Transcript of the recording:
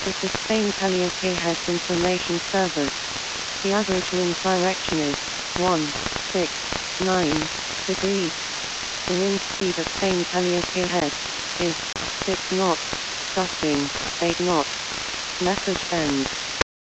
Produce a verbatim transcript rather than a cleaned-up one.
This is Spain Caliente Heads Information Service. The average wind direction is one six nine degrees. The wind speed at Spain Caliente Head is six knots, gusting eight knots. Message ends.